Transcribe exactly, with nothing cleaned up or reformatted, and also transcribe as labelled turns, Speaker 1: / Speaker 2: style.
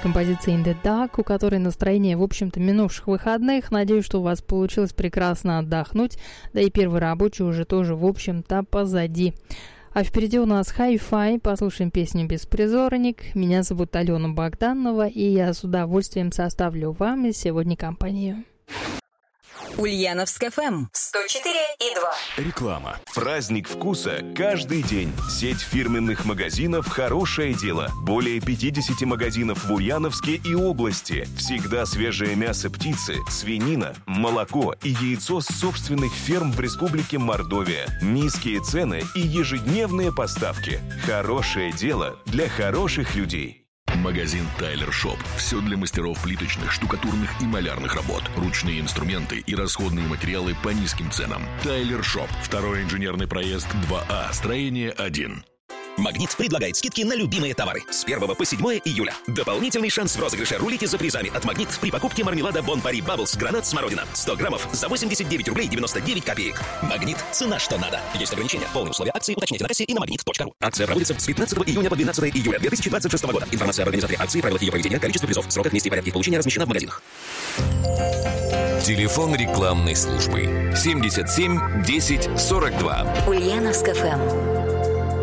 Speaker 1: композицией In the Dark, у которой настроение, в общем-то, минувших выходных. Надеюсь, что у вас получилось прекрасно отдохнуть, да и первый рабочий уже тоже, в общем-то, позади. А впереди у нас Hi-Fi, послушаем песню «Беспризорник». Меня зовут Алена Богданова, и я с удовольствием составлю вам сегодня компанию.
Speaker 2: Ульяновск эф эм сто четыре и два.
Speaker 3: Реклама. Праздник вкуса каждый день. Сеть фирменных магазинов «Хорошее дело». Более пятьдесят магазинов в Ульяновске и области. Всегда свежее мясо птицы, свинина, молоко и яйцо с собственных ферм в Республике Мордовия. Низкие цены и ежедневные поставки. Хорошее дело для хороших людей.
Speaker 4: Магазин Тайлер Шоп. Все для мастеров плиточных, штукатурных и малярных работ. Ручные инструменты и расходные материалы по низким ценам. Тайлер Шоп. Второй инженерный проезд два А. Строение один.
Speaker 5: «Магнит» предлагает скидки на любимые товары с первого по седьмое июля. Дополнительный шанс в розыгрыше рулите за призами от «Магнит» при покупке мармелада Бон Пари Бабблс гранат смородина сто граммов за восемьдесят девять рублей девяносто девять копеек. «Магнит» – цена, что надо. Есть ограничения. Полные условия акции уточните на кассе и на магнит точка ру. Акция проводится с пятнадцатого июня по двенадцатое июля две тысячи двадцать шестого года. Информация об организаторе акции, правилах ее проведения, количество призов, сроках, месте и порядке получения размещена в магазинах.
Speaker 6: Телефон рекламной службы семьдесят семь десять сорок два.
Speaker 2: Ульяновск эф эм.